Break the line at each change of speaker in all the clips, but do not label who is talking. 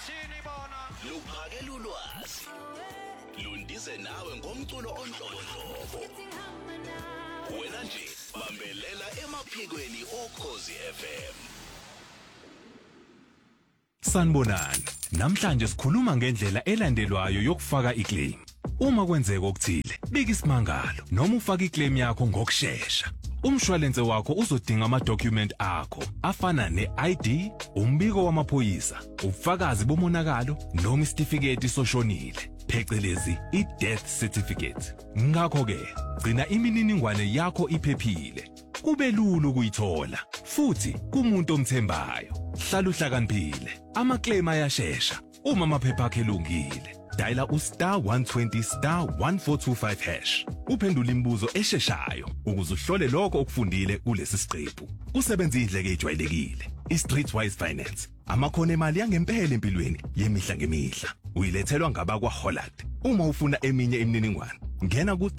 Luphake ulwazi. Lundize nawe ngomculo onhlobonhlobo. Wena nje bambelela emaphikweni oKhozi FM.
Sanibonani. Namhlanje sikhuluma ngendlela elandelwayo yokufaka iclaim. Uma kwenzeka okuthile, bika isimangalo noma ufaka iclaim yakho ngokusheshsha. Umshwalense wakho uzodinga ama-document akho afana ne-ID, umbiko wamaphoyisa, ubufakazi bomonakalo noma isitifiketi soshonile, phecelezi i-death certificate. Ngakho-ke, gcina imininingwane yakho iphephile. Kube lula ukuyithola futhi kumuntu omthembayo. Hlala uhlakaniphile. Ama-claim ayashesha uma amaphepha akho elungile. Diala *120*1425#. Uphendula imibuzo esheshayo ukuze uhlole lokho okufundile kulesi siqephu. Kusebenza indleke ejwayelekile. I-Streetwise Finance. Amakhono emali yangempela empilweni yemihla ngemihla. Uyilethelwa ngabakwa Holland. Uma ufuna eminye imininingwane, ngena ku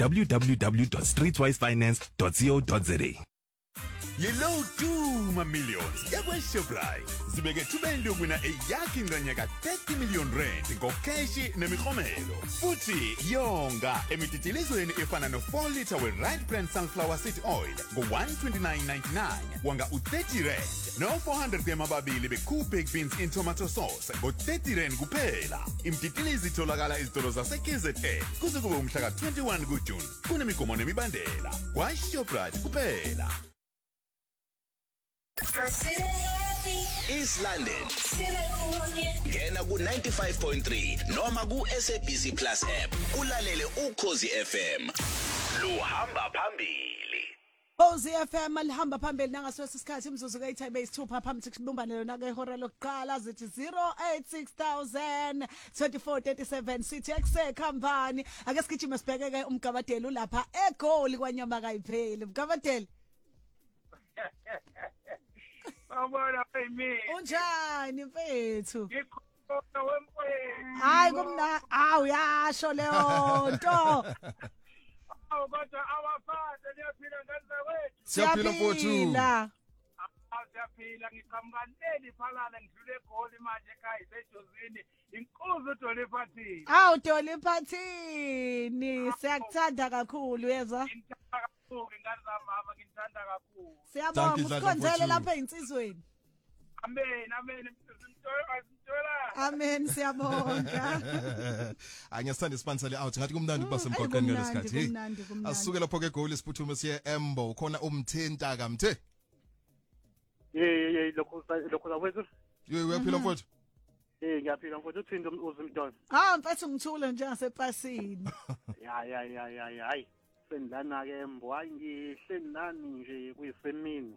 www.streetwisefinance.co.za.
Yellow 2 millions yakwaShoprite zibeke thubeni lokwina eyakhe ingxenye ka-30 million rand ngokheshi nemiklomelo. Futhi yonga emititilizweni efana no4 liter we-Right Brand Sunflower Seed Oil ngo-129.99 wanga u-30 rand no-400 gram ababili be-Cool Baked Beans in Tomato Sauce ngo-30 rand kuphela. Imititilizi itholakala izitolo zase-KZN kuze kube umhla ka-21 kuJuni. Kunemigomo nemibandela kwaShoprite kuphela.
East London. Ngena ku 95.3 noma ku SABC Plus app. Ulalele uKhozi FM. Luhamba phambili.
Khozi FM alihamba phambili nangaso isikhathi imzuzu kayithabe isithupha phambi kubumbane lona ke ihora lokuqala zithi 086000 2437 sithi akusekhambani. Ake sigijime sibheke ke umgabadeli lapha eGoli kwaNyama kayipheli. Umgabadeli
Awubona phemi.
Unjani mfethu?
Ngikhona wemfethu.
Hayi kumna awuyasho leyo nto.
Awu kodwa awafade niyaphila ngani zawethu.
Siyaphila mfowethu.
Siyaphila ngiqhamuka neli phalala ngidlule eGoli manje ekhaya isejozini inkuzo Dolly Phathini.
Awu Dolly Phathini siyakuthanda kakhulu yezwa.
Ngani zamama ngithanda kakhulu.
Siyabonga usikhonzele lapha einsizweni.
Amen asinthola.
Amen siyabonga.
Angiyasithanda isipansele out ngathi kumnandi ukuba semgwaqeni ngalesikhathi. Asisuke lapho ke eGoli siphuthume siye Embo ukhona umthinta kamthe.
Lokho zawethu.
Uyaphila mfowethu?
Ngiyaphila mfowethu uthinde uzimntwana.
Mfethu ngithule njengasepasini.
Hayi. Sendlana ke Embo hayi ngihle nani nje kuyisemini.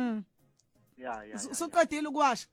Suqedile ukwasha.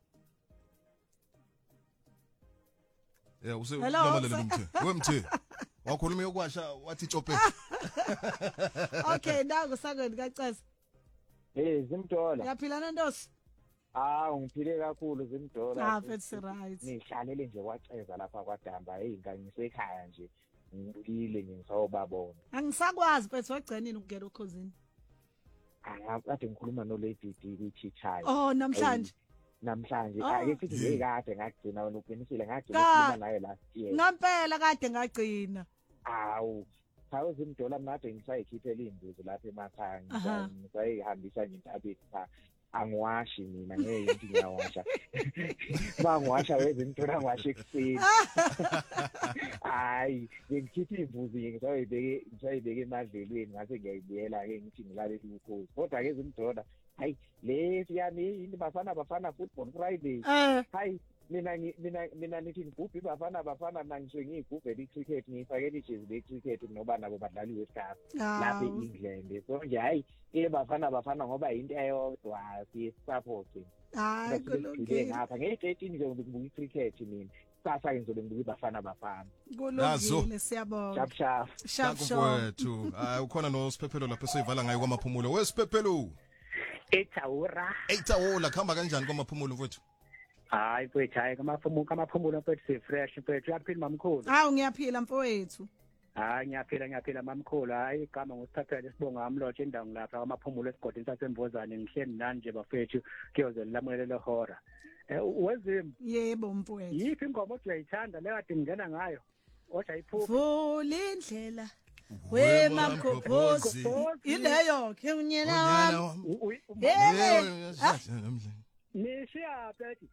Usenamalele umthe. Wemthe. Wakhuluma yokwasha wathi tshophe.
Okay, nangu sakweni kaCaza.
Zimdola.
Uyaphila nondosi?
Ngiphile kakhulu Zimdola.
Mfethu right.
Nihlalele nje kwaCeza lapha kwaDamba ngisekhaya nje. Ngibulile ngisawubabona.
Angisakwazi mfethu wagcinini ukungena ukhosini.
Kade ngikhuluma no Lady D kuChichayo.
Namhlanje.
Ake sithi ngekade ngagcina wena uqinisile ngagcina ukukhuluma naye last year.
Ngampela kade ngagcina.
Hawu Zimdola mnade ngisayikhiphela imbuzi lapha emakhaya ngisayihambisa nje intabeni cha angiwashi mina ngeke ngithi ngiyawasha. Mangiwasha wezinto ngiwasha ekuseni. Hayi ngikhipha imbuzi ngisayibeke emadlelweni ngase ngiyayibuyela ke ngithi ngilalele ukhozi. Kodwa ke Zimdola hayi lesi yami into bafana football Friday. Hayi mina nithi ngigubhe bafana nangiswe ngigubhe icricket ngifakele ijezi lecricket ngoba nabo badlali weSCAF lapha eEngland. So nje hayi bafana ngoba into eyodwa support.
Hayi kulungile.
Ngapha nge-13 nje ngibuka icricket mina. Sasa ngizobe ngibuka bafana.
Kulungile siyabonga.
Sharp.
Mfowethu. Ukhona nosiphephelo lapho soyivala ngayo kwamaphumulo. Wesiphephelo.
Etawura
khamba kanjani kwamaphumulo mfowethu?
Hayi mfethu hayi kamaphumulo mfethu fresh mfethu uyaphila mamkhulu.
Ngiyaphila mfowethu.
Hayi ngiyaphila mamkhulu hayi igama ngosiphaphela isibonga amlotshe endawo ngilapha kwamaphumulo esigodini saseMbozane ngihleli nanje bafethu kuyoze lamulela lehora. Wezimi.
Yebo mfowethu.
Yiphi ingoma othi uyayithanda le kade ngena ngayo? Osha iphupha.
Vula indlela. We mamkhophozi. Ileyo ke unyela wami.
Nishiya phethi.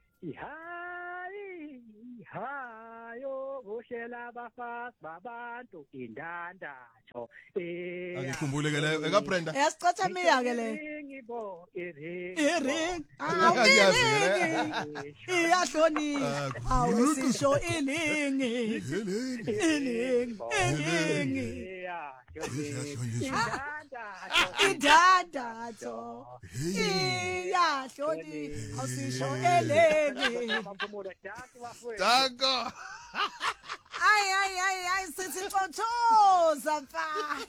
Hayo ohlela abafazi babantu indandatho
Angikhumbule ke leyo eka Brenda.
Yasicatha miya ke le.
Ngibo
Iring. Iyahloni. Awusisho ilingi. Ilingi. Indandatho. Iyahloni. Awusisho ilingi.
Danko.
Ay sithi xothoza mfa.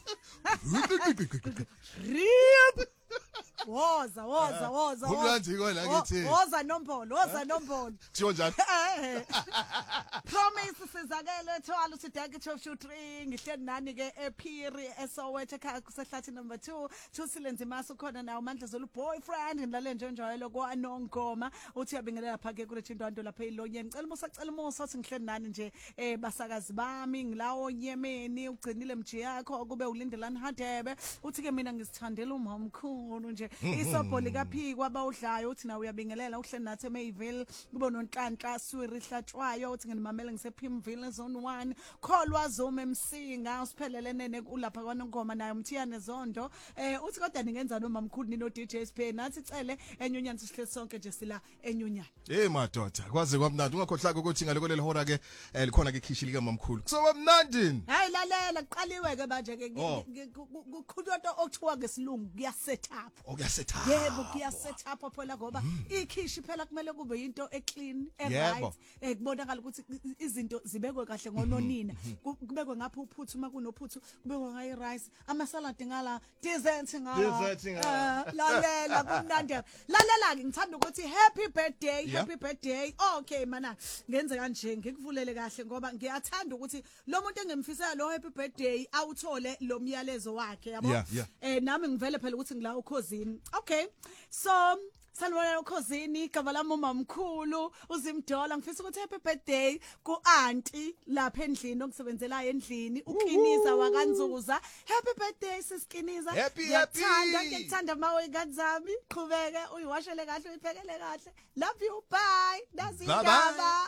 Rip. Woza.
Kumnandi kona ngithi.
Woza nombolo.
Kuthiwa njani?
Promise sizakele thwala usideke 1223 ngihleli nani ke ephiri eSoweto ekhaya kusehlathi number 2 Thusilenzi Masu khona nawo Mandla Zulu boyfriend ngilale njalo kwaNongoma uthi uyabingelela phake kule Chindwanto lapha eLonye ngicela umusa uthi ngihleli nani nje basakazi bami ngilawo Nyemeni ugcinile mji yakho kube ulindelani Hadebe uthi ke mina ngisithandela umamkhulu nje isobho likaphikwa abawudlayo uthi nawe uyabingelela uhleli nathi eMayville kube noNhlanhla Swiri Hlatshwayo uthi nginimamela ngisepimville zone 1 kholwa Zome Msinga usiphelelene nekulapha kwaNongoma naye umthiyane Zondo uthi kodwa ningenza nomamkhulu nino DJ SP nathi cele enyunyana sihle sonke nje sila enyunyana
madoda kwaze kwamnandi ungakhohlaka ukuthi ngalekolele hora ke likhona ke khishi lika mamkhulu kusoba mnandi
hayi lalela kuqaliwe ke manje ke kukhulunto okuthiwa ngesilungu kuya set up yebo kuya set up phela ngoba ikhishi phela kumele kube into eclean right kubonakala ukuthi izinto zibekwe kahle ngononina kubekwe ngapha uphuthu uma kunophuthu kubekwe ngayi rice ama salad ngala dessert ngala lalela kumnandi lalela ke ngithanda ukuthi happy birthday okay mana ngenze kanje ngikuvulele kahle ngoba ngiyathanda ukuthi lo muntu engemfisela lo happy birthday awuthole lo myalezo wakhe yabo nami ngivele phela ukuthi ngila ukhosini okay so Salwana ukhosini igama lami umamkhulu uzimdola ngifisa ukuthi happy birthday ku auntie lapha endlini okusebenzela endlini uKiniza wakanzuza happy birthday siskiniza ngiyakthanda mawe ngazami qhubeke uyiwashele kahle uyiphekele kahle love you bye nazindaba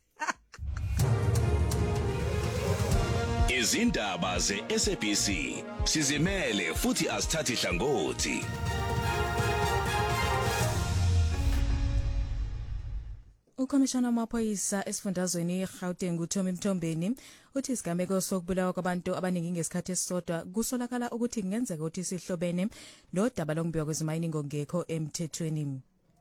Izindaba zeSABC sizimele futhi asithathi hlangothi.
Ukomishana wamaphoyisa esifundazweni eGauteng uThomi Mthombeni uthi isigameko sokubulawa kwabantu abaningi ngesikhathi esisodwa kusolakala ukuthi kungenzeka ukuthi sihlobene nodaba lokubiwa kwezimayini ngongekho emthethweni.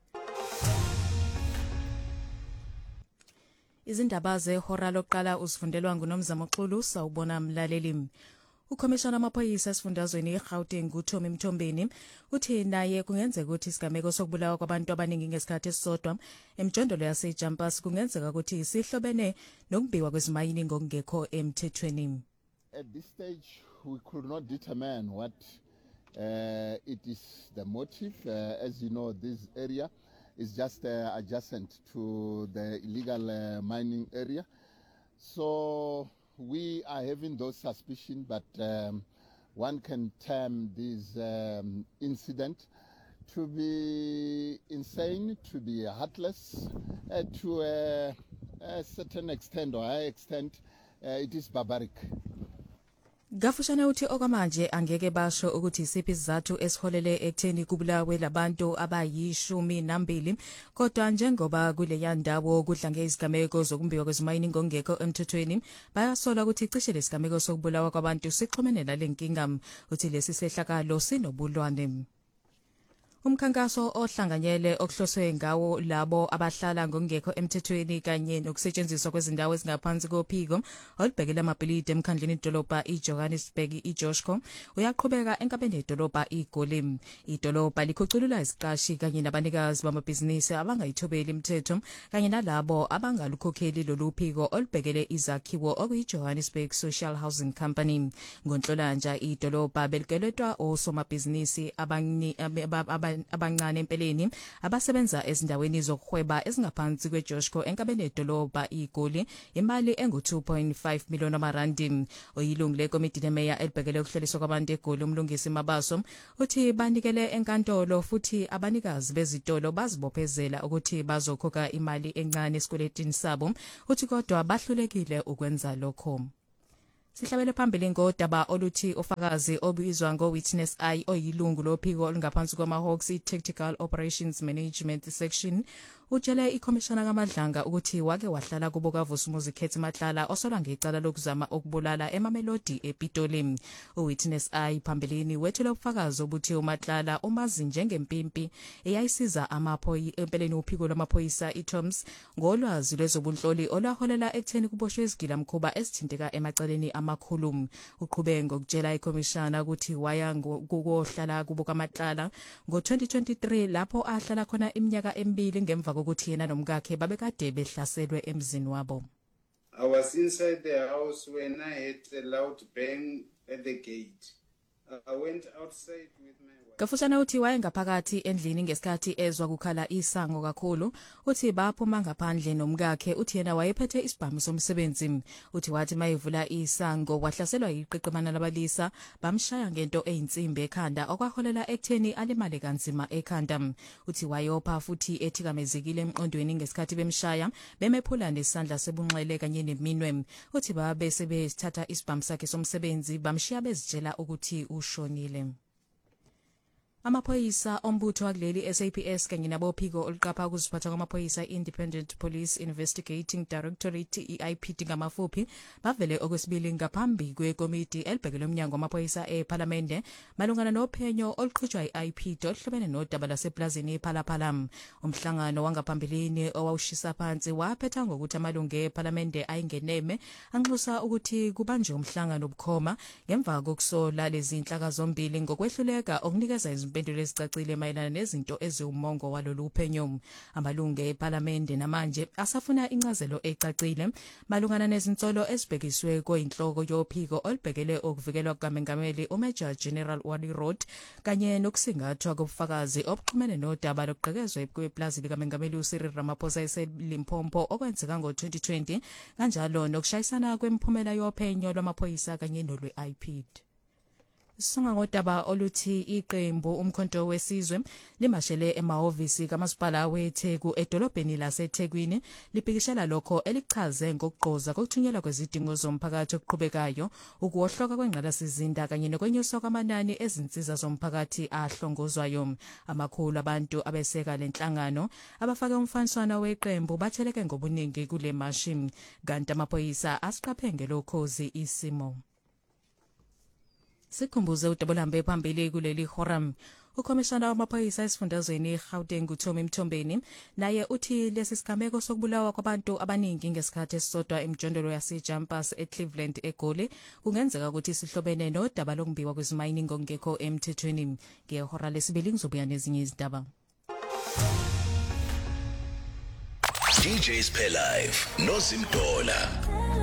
Izindaba zehora lokuqala usifundelwa nguNomzamo Xulu sawubona mlaleli. Ukomishana wamaphoyisa esifundazweni eGauteng uThomi Mthombeni uthi naye kungenzeka ukuthi isigameko sokubulawa kwabantu abaningi ngesikhathi esisodwa emjondolo yaseJumpers kungenzeka ukuthi sihlobene nokubiwa kwezimayini ngongekho emthethweni.
At this stage we could not determine what it is the motive. As you know, this area is just adjacent to the illegal mining area. So we are having those suspicions, but one can term this incident to be insane, to be heartless, to a certain extent or high extent, it is barbaric.
Gafushana uthi okwamanje angeke basho ukuthi isiphi isizathu esiholele ekutheni kubulawe labantu abayi12 kodwa njengoba kule yandawo kudlange isigameko zokumbiwa kwezimayini ngongekho emthethweni bayasola ukuthi cishe lesigameko sokubulawa kwabantu sixhumene nalenkinga uthi lesi sehlakalo sinobulwane. Umkhankaso ohlanganyele okuhloswe ngawo labo abahlala ngongekho emthethweni kanye nokusetshenziswa kwezindawo ezingaphansi kophiko olubhekela amabhilidi emkhandleni idolobha iJohannesburg iJoshko uyaqhubeka enkabeni idolobha iGoli. Idolobha likhuculula iziqashi kanye nabanikazi bamabhizinisi abangayithobeli imithetho kanye nalabo abangalukhokheli lolu phiko olubhekele izakhiwo okuyiJohannesburg Social Housing Company. Ngonhlolanja idolobha belikelwa osomabhizinisi abancane empeleni abasebenza ezindaweni zokuhweba ezingaphansi kweJoshko enkabeni edolobha iGoli imali engu2.5 million amarandi. Oyilungu lekomiti lemeya elibhekele ukuhleliswa kwabantu eGoli umlungisi Mabaso uthi banikele enkantolo futhi abanikazi bezitolo bazibophezela ukuthi bazokhokha imali encane esikweletini sabo uthi kodwa bahlulekile ukwenza lokho. Sihlabele phambili ngodaba oluthi ofakazi obizwa ngo-Witness I oyilungu lophiko olungaphansi kwama-Hawks i-Tactical Operations Management Section utshele ikhomishana kaMadlanga ukuthi wake wahlala kubo kaVusumuzi Khethi Matlala osolwa ngecala lokuzama ukubulala eMamelodi ePitoli. uWitness I phambilini wethule ubufakazi obuthi uMatlala umazi njengempimpi eyayisiza empeleni uphiko lwamaphoyisa iToms ngolwazi lwezobunhloli olwaholela ekutheni kuboshwe izigilamkhuba ezithinteka emacaleni amakhulu. Uqhubeke ngokutshela ikhomishana ukuthi waya ngokuhlala kubo kaMatlala ngo-2023 lapho ahlala khona iminyaka emibili ngemva kokuthi yena nomkakhe babekade behlaselwe emzini wabo.
I was inside the house when I heard a loud bang at the gate. I went outside with my wife.
Kafushana uthi wayengaphakathi endlini ngesikhathi ezwa kukhala isango kakhulu uthi baphuma ngaphandle nomkakhe uthi yena wayephethe isibhamu somsebenzi uthi wathi mayivula isango wahlaselwa iqeqemana labalisa bamshaya ngento eyinsimbi ekhanda okwaholela ekutheni alimale kanzima ekhanda. Uthi wayopha futhi ethikamezekile emqondweni ngesikhathi bemshaya bemephula nesandla sebunxele kanye neminwe. Uthi babe sebethatha isibhamu sakhe somsebenzi bamshiya bezitshela ukuthi ushonile. Amaphoyisa ombutho wakuleli SAPS kanye nabophiko oluqapha ukuziphatha kwamaphoyisa Independent Police Investigating Directorate EIPD ngamafuphi bavele okwesibili ngaphambi kwekomiti elibhekele umnyango wamaphoyisa eParliamente malungana nophenyo oluqhutshwa iIPD oluhlobene nodaba laseplazini ePhalaphala. Umhlangano wangaphambilini owawushisa phansi waphetha ngokuthi amalungu eParliamente ayingeneme anxusa ukuthi kubanjwe umhlangano obukhoma ngemva kokusola lezi inhlaka zombili ngokwehluleka okunikeza impendulo ezicacile mayelana nezinto eziwumongo walolu phenyo. Amalungu eParliamente namanje asafuna incazelo ecacile malungana nezinsolo ezibhekiswe kuyinhloko yophiko olubhekele ukuvikelwa kukaMengameli uMajor General Wally Road kanye nokusingathwa kobufakazi obuxhumene nodaba lokuqekezwa kweplazi likaMengameli uCyril Ramaphosa eseLimpopo okwenzeka ngo-2020 kanjalo nokushayisana kwemiphumela yophenyo lwamaphoyisa kanye nolwe-IPD. Songa ngodaba oluthi iqembu umkhonto wesizwe limashele emahhovisi kamasipala weTheku edolobheni laseThekwini libhikishela lokho elichaze ngokugqoza kokuthunyelwa kwezidingo zomphakathi okuqhubekayo ukuwohloka kwengqalasizinda kanye nokwenyuswa kwamanani ezinsiza zomphakathi ahlongozwayo. Amakhulu abantu abeseka lenhlangano abafake umfaniswano weqembu batheleke ngobuningi kule mashi kanti amaphoyisa asiqaphe ngelokhozi isimo. Sikhumbuze udabulambe phambili kuleli horam. Ukomishana wamaphoyisa esifundazweni eGauteng uThomi Mthombeni naye uthi lesi sigameko sokubulawa kwabantu abaningi ngesikhathi esisodwa emjondolo yaseJumpers eCleveland eGoli kungenzeka ukuthi sihlobene nodaba lokumbiwa kwezimayini ngokungekho emthethweni. Ngehora lesibili ngizobuya nezinye izindaba.
DJs Pay Live no Zimdola.